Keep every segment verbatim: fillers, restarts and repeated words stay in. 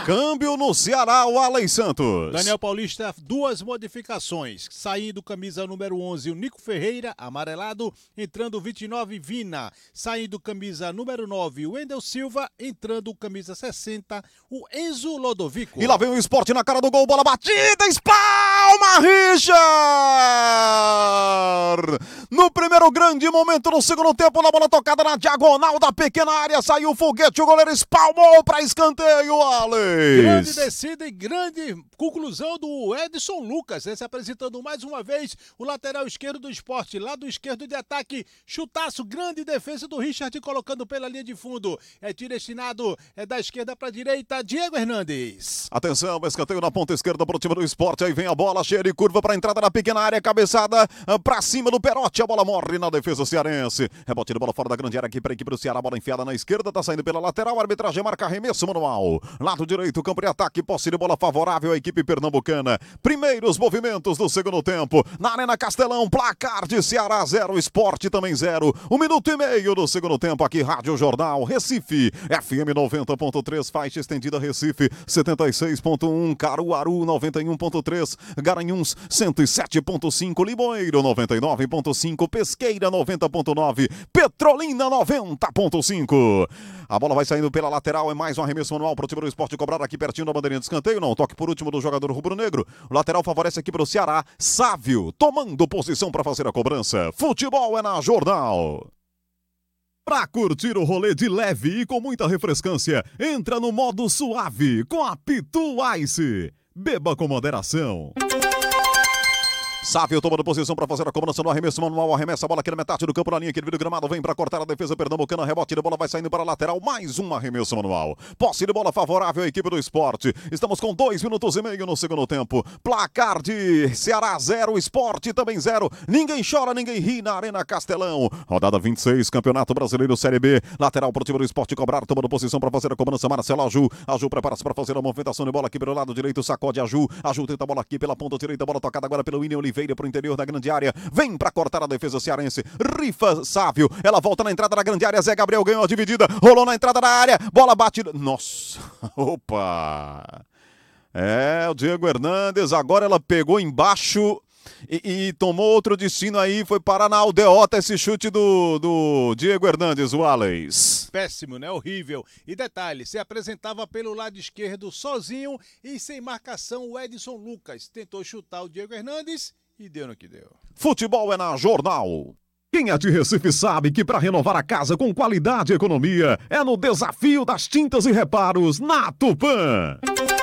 Câmbio no Ceará, o Alex Santos. Daniel Paulista, duas modificações. Saindo camisa número onze, o Nico Ferreira, amarelado. Entrando vinte e nove, Vina. Saindo camisa número nove, o Wendel Silva. Entrando camisa sessenta, o Enzo Lodovico. E lá vem o Sport na cara do gol, bola batida, espalma Richard! No primeiro grande momento, no segundo tempo, na bola tocada na diagonal da pequena área, saiu o foguete, o goleiro espalmou para escanteio, Alex. Grande descida e grande conclusão do Edson Lucas, se apresentando mais uma vez o lateral esquerdo do Sport, lado esquerdo de ataque, chutaço, grande defesa do Richard, colocando pela linha de fundo, é direcionado é da esquerda para a direita, Diego Hernandes. Atenção, escanteio na ponta esquerda para o time do Sport, aí vem a bola cheia de curva para a entrada da pequena área, cabeçada para cima do Perotti, a bola morre na defesa cearense, rebote de bola fora da grande área aqui para a equipe do Ceará, bola enfiada na esquerda, tá saindo pela lateral, a arbitragem marca arremesso manual, lado direito, campo de ataque, posse de bola favorável à equipe pernambucana, primeiros movimentos do segundo tempo, na Arena Castelão, placar de Ceará zero, Sport também zero, um minuto e meio do segundo tempo, aqui Rádio Jornal, Recife, F M noventa ponto três, faixa estendida Recife, setenta e seis ponto um, Caruaru noventa e um ponto três, Garanhuns cento e sete ponto cinco, Limoeiro noventa e nove ponto cinco, Pesqueira noventa ponto nove, Petrolina noventa ponto cinco. A bola vai saindo pela lateral, é mais um arremesso manual para o time do Sport cobrar aqui pertinho da bandeirinha de escanteio, não, toque por último do jogador rubro-negro, o lateral favorece aqui para o Ceará, Sávio, tomando posição para fazer a cobrança, futebol é na Jornal. Pra curtir o rolê de leve e com muita refrescância, entra no modo suave com a Pitu Ice. Beba com moderação. Sávio tomando posição para fazer a cobrança no arremesso manual, arremessa a bola aqui na metade do campo, na linha, aqui do gramado, vem para cortar a defesa pernambucana, rebote de bola vai saindo para a lateral, mais um arremesso manual. Posse de bola favorável à equipe do Sport. Estamos com dois minutos e meio no segundo tempo. Placar de Ceará zero, Sport também zero. Ninguém chora, ninguém ri na Arena Castelão. Rodada vinte e seis, Campeonato Brasileiro Série B. Lateral pro time do Sport cobrar, tomando posição para fazer a cobrança, Marcelo Aju. Aju prepara-se para fazer a movimentação de bola aqui pelo lado direito, sacode Aju. Aju tenta a bola aqui pela ponta direita, bola tocada agora pelo William Oliveira pro interior da grande área, vem pra cortar a defesa cearense, rifa Sávio, ela volta na entrada da grande área, Zé Gabriel ganhou a dividida, rolou na entrada da área, bola batida, nossa, opa, é, o Diego Hernandes, agora ela pegou embaixo e, e tomou outro destino aí, foi parar na aldeota esse chute do, do Diego Hernandes, o Alex. Péssimo, né? Horrível. E detalhe, se apresentava pelo lado esquerdo sozinho e sem marcação o Edson Lucas, tentou chutar o Diego Hernandes e deu no que deu. Futebol é na Jornal. Quem é de Recife sabe que para renovar a casa com qualidade e economia é no Desafio das Tintas e Reparos na Tupã.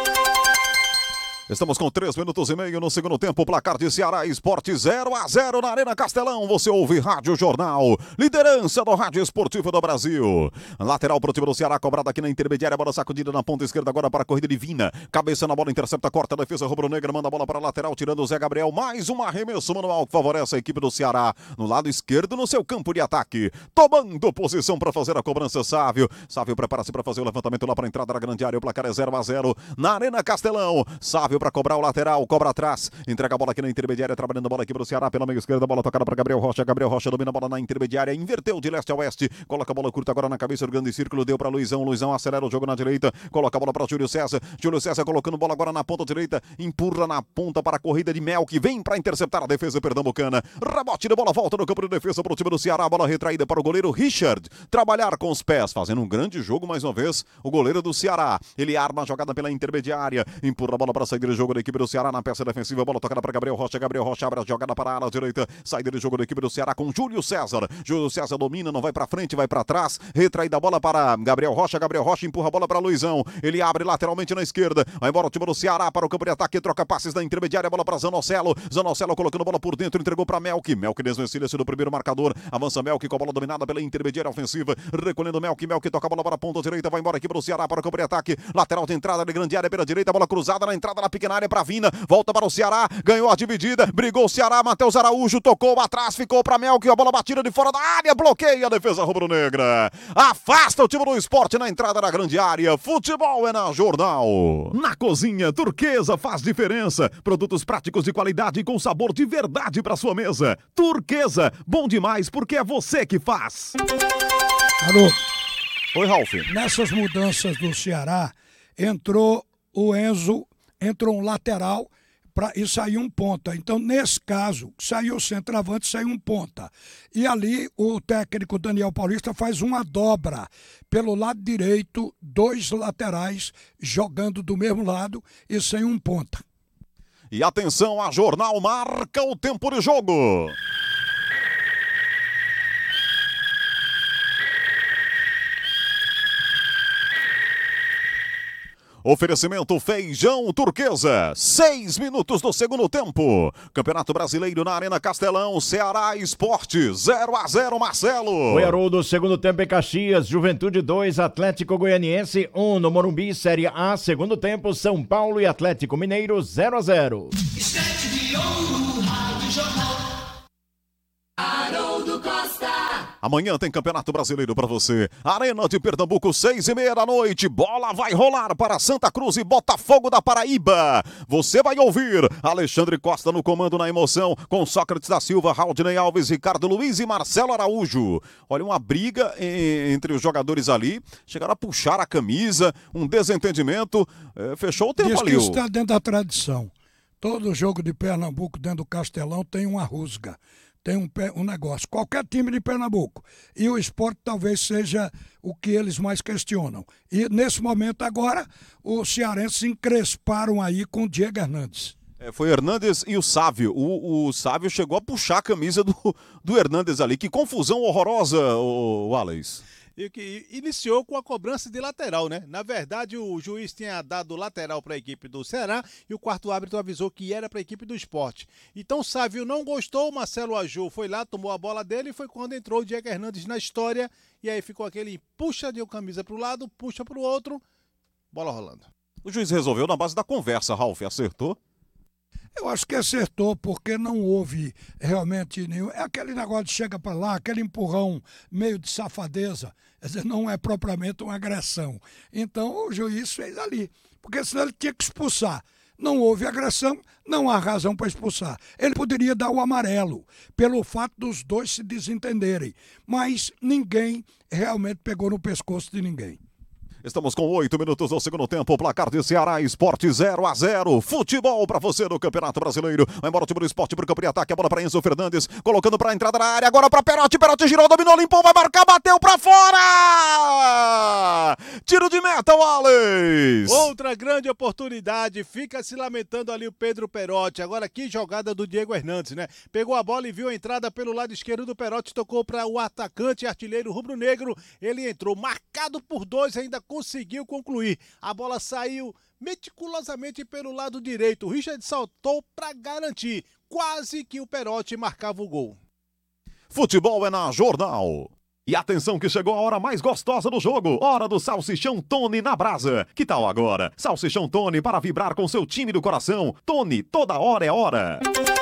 Estamos com três minutos e meio no segundo tempo, placar de Ceará Sport zero a zero na Arena Castelão, você ouve Rádio Jornal, liderança do rádio esportivo do Brasil. Lateral pro time do Ceará, cobrada aqui na intermediária, bola sacudida na ponta esquerda agora para a corrida divina, cabeça na bola, intercepta, corta a defesa rubro-negra, manda a bola para a lateral, tirando o Zé Gabriel, mais um arremesso manual que favorece a equipe do Ceará, no lado esquerdo no seu campo de ataque, tomando posição para fazer a cobrança, Sávio, Sávio prepara-se para fazer o levantamento lá para a entrada da grande área, o placar é zero a zero na Arena Castelão, Sávio para cobrar o lateral, cobra atrás, entrega a bola aqui na intermediária, trabalhando a bola aqui para o Ceará, pela meia esquerda, bola tocada para Gabriel Rocha, Gabriel Rocha domina a bola na intermediária, inverteu de leste a oeste, coloca a bola curta agora na cabeça do grande círculo, deu para Luizão, Luizão acelera o jogo na direita, coloca a bola para Júlio César, Júlio César colocando bola agora na ponta direita, empurra na ponta para a corrida de Melk, vem para interceptar a defesa pernambucana, rebote de bola, volta no campo de defesa para o time do Ceará, bola retraída para o goleiro Richard, trabalhar com os pés, fazendo um grande jogo mais uma vez, o goleiro do Ceará, ele arma a jogada pela intermediária, empurra a bola para sair do jogo da equipe do Ceará na peça defensiva, bola tocada para Gabriel Rocha, Gabriel Rocha abre a jogada para a ala direita, saída de jogo da equipe do Ceará com Júlio César, Júlio César domina, não vai para frente, vai para trás, retraída a bola para Gabriel Rocha, Gabriel Rocha empurra a bola para Luizão, ele abre lateralmente na esquerda, vai embora o time do Ceará para o campo de ataque, troca passes da intermediária, bola para Zanocelo, Zanocelo colocando bola por dentro, entregou para Melk, Melk desvencilha-se do primeiro marcador, avança Melk com a bola dominada pela intermediária ofensiva, recolhendo Melk, Melk toca a bola para a ponta direita, vai embora aqui para o Ceará para o campo de ataque, lateral de entrada de grande área pela direita, bola cruzada na entrada na pequena área para Vina, volta para o Ceará, ganhou a dividida, brigou o Ceará, Matheus Araújo tocou atrás, ficou para Melk, a bola batida de fora da área, bloqueia a defesa rubro-negra, afasta o time do Sport na entrada da grande área, futebol é na Jornal. Na cozinha, Turquesa faz diferença, produtos práticos de qualidade e com sabor de verdade para sua mesa, Turquesa, bom demais porque é você que faz. Alô? Oi, Ralf. Nessas mudanças do Ceará, entrou o Enzo entrou um lateral pra, e saiu um ponta. Então, nesse caso, saiu o centroavante, saiu um ponta. E ali o técnico Daniel Paulista faz uma dobra pelo lado direito, dois laterais jogando do mesmo lado e sem um ponta. E atenção, a Jornal marca o tempo de jogo. Oferecimento Feijão Turquesa, seis minutos do segundo tempo. Campeonato Brasileiro na Arena Castelão, Ceará Esporte, zero a zero, Marcelo. Foi Haroldo, segundo tempo em Caxias, Juventude dois, Atlético Goianiense um no Morumbi, Série A, segundo tempo, São Paulo e Atlético Mineiro, zero a zero. Estante de ouro, Rádio Jornal. Haroldo Costa. Amanhã tem Campeonato Brasileiro para você. Arena de Pernambuco, seis e meia da noite. Bola vai rolar para Santa Cruz e Botafogo da Paraíba. Você vai ouvir Alexandre Costa no comando na emoção, com Sócrates da Silva, Raudinei Alves, Ricardo Luiz e Marcelo Araújo. Olha, uma briga entre os jogadores ali. Chegaram a puxar a camisa, um desentendimento. É, fechou o tempo Diz ali. que isso está dentro da tradição. Todo jogo de Pernambuco dentro do Castelão tem uma rusga. Tem um, um negócio, qualquer time de Pernambuco. E o Sport talvez seja o que eles mais questionam. E nesse momento agora, os cearenses encresparam aí com o Diego Hernandes. É, foi Hernandes e o Sávio. O, o Sávio chegou a puxar a camisa do, do Hernandes ali. Que confusão horrorosa, o, o Alex. E que iniciou com a cobrança de lateral, né? Na verdade, o juiz tinha dado lateral para a equipe do Ceará e o quarto árbitro avisou que era para a equipe do Sport. Então o Sávio não gostou, o Marcelo Aju foi lá, tomou a bola dele e foi quando entrou o Diego Hernandes na história. E aí ficou aquele puxa de camisa para o lado, puxa para o outro, bola rolando. O juiz resolveu na base da conversa, Ralf, acertou? Eu acho que acertou, porque não houve realmente nenhum. É aquele negócio de chega para lá, aquele empurrão meio de safadeza. Quer dizer, não é propriamente uma agressão. Então o juiz fez ali, porque senão ele tinha que expulsar. Não houve agressão, não há razão para expulsar. Ele poderia dar o amarelo, pelo fato dos dois se desentenderem. Mas ninguém realmente pegou no pescoço de ninguém. Estamos com oito minutos do segundo tempo. Placar de Ceará Esporte zero a zero. Futebol para você no Campeonato Brasileiro. Vai embora o time do Esporte para o campo de ataque. A bola para Enzo Fernandes. Colocando para a entrada da área. Agora para Perotti. Perotti girou, dominou, limpou. Vai marcar, bateu para fora. Tiro de meta, Wallace. Outra grande oportunidade. Fica se lamentando ali o Pedro Perotti. Agora que jogada do Diego Hernandes, né? Pegou a bola e viu a entrada pelo lado esquerdo do Perotti. Tocou para o atacante artilheiro rubro-negro. Ele entrou marcado por dois, ainda conseguiu concluir. A bola saiu meticulosamente pelo lado direito. O Richard saltou para garantir. Quase que o Perotti marcava o gol. Futebol é na Jornal. E atenção que chegou a hora mais gostosa do jogo. Hora do Salsichão Tony na brasa. Que tal agora? Salsichão Tony para vibrar com seu time do coração. Tony, toda hora é hora.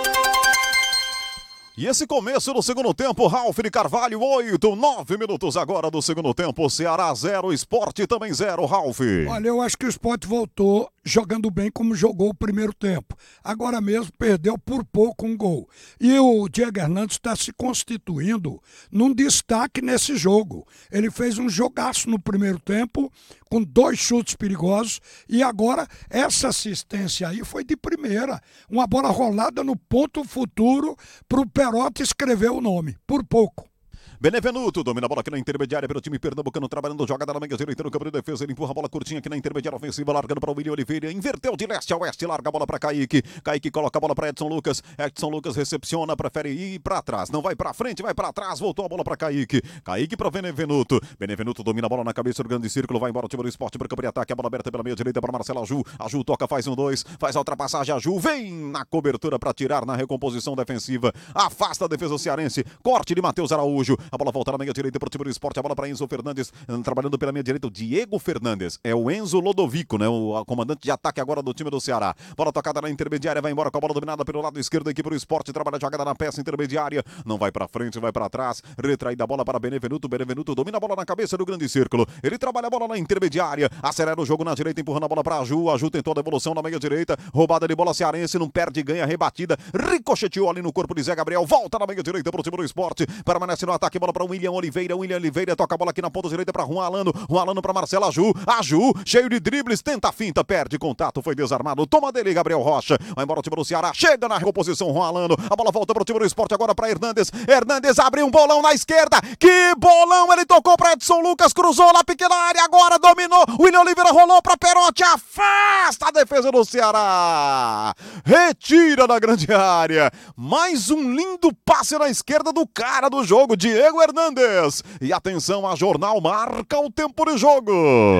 E esse começo do segundo tempo, Ralf de Carvalho, oito, nove minutos agora do segundo tempo. Ceará zero, Sport também zero, Ralf. Olha, eu acho que o Sport voltou jogando bem como jogou o primeiro tempo. Agora mesmo perdeu por pouco um gol. E o Diego Hernandes está se constituindo num destaque nesse jogo. Ele fez um jogaço no primeiro tempo, com dois chutes perigosos, e agora essa assistência aí foi de primeira. Uma bola rolada no ponto futuro para o Perotti escrever o nome, por pouco. Benevenuto domina a bola aqui na intermediária pelo time pernambucano, trabalhando jogada na meia direita no campo de defesa. Ele empurra a bola curtinha aqui na intermediária ofensiva, largando para o William Oliveira. Inverteu de leste a oeste, larga a bola para Kaique. Kaique coloca a bola para Edson Lucas. Edson Lucas recepciona, prefere ir para trás. Não vai para frente, vai para trás. Voltou a bola para Kaique. Kaique para Benevenuto. Benevenuto domina a bola na cabeça do grande círculo. Vai embora o time do Esporte para o campo de ataque. A bola aberta pela meia direita para Marcelo Aju. Aju toca, faz um dois. Faz a ultrapassagem. Aju vem na cobertura para tirar na recomposição defensiva. Afasta a defesa cearense. Corte de Matheus Araújo. A bola volta na meia direita para o time do Esporte, a bola para Enzo Fernandes, trabalhando pela minha direita, o Diego Fernandes, é o Enzo Lodovico, né, o comandante de ataque agora do time do Ceará. Bola tocada na intermediária, vai embora com a bola dominada pelo lado esquerdo da equipe do Esporte, trabalha a jogada na peça intermediária, não vai para frente, vai para trás, retraída a bola para Benevenuto, Benevenuto domina a bola na cabeça do grande círculo, ele trabalha a bola na intermediária, acelera o jogo na direita, empurrando a bola para Aju, Aju tentou a devolução na meia direita, roubada de bola cearense, não perde, ganha, rebatida, ricocheteou ali no corpo de Zé Gabriel, volta na meia direita para o time do Esporte, permanece no ataque, bola para William Oliveira, William Oliveira toca a bola aqui na ponta direita para Juan Alano, Juan Alano para Marcela Ju, a Ju, cheio de dribles, tenta a finta, perde contato, foi desarmado, toma dele Gabriel Rocha, vai embora o time do Ceará, chega na reposição Juan Alano, a bola volta para o time do Sport agora para Hernandes, Hernandes abriu um bolão na esquerda, que bolão, ele tocou para Edson Lucas, cruzou na pequena área, agora dominou, William Oliveira rolou para Perotti, afasta a defesa do Ceará, retira da grande área, mais um lindo passe na esquerda do cara do jogo, Diego Hernandes, e atenção, a Jornal marca o tempo de jogo.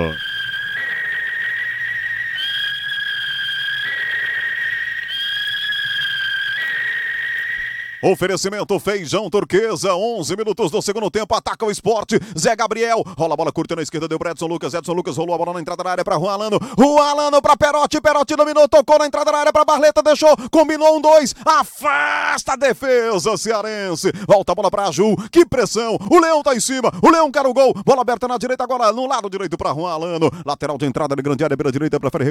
Oferecimento Feijão Turquesa, onze minutos do segundo tempo, ataca o Sport, Zé Gabriel, rola a bola curta na esquerda, deu para Edson Lucas, Edson Lucas rolou a bola na entrada da área para Juan Alano, Juan Alano para Perotti, Perotti dominou, tocou na entrada da área para Barleta, deixou, combinou um dois, afasta a defesa cearense, volta a bola para Ju, que pressão, o Leão tá em cima, o Leão quer o gol, bola aberta na direita agora, no lado direito para Juan Alano, lateral de entrada de grande área pela direita, prefere